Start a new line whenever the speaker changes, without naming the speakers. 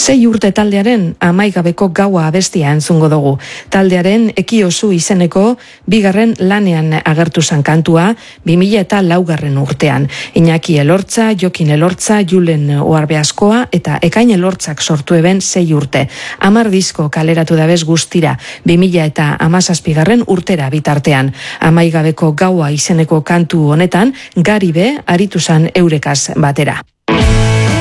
6 urte taldearen Amaigabeko gaua abestia entzungo dugu. Taldearen Ekiozu izeneko bigarren lanean agertu zan kantua 2004 urtean. Iñaki Elortza, Jokin Elortza, Julen Oarbeaskoa eta Ekain Elortzak sortu eben 6 urte. 10 disko kaleratu dabez guztira 2017 urtera bitartean. Amaigabeko gaua izeneko kantu honetan Garibe aritu zan eurekaz batera.